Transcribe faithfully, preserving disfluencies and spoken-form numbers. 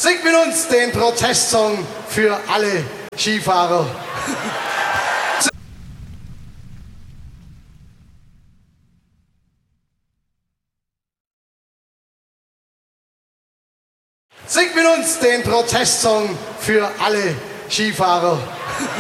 Singt mit uns den Protestsong für alle Skifahrer. Singt mit uns den Protestsong für alle Skifahrer.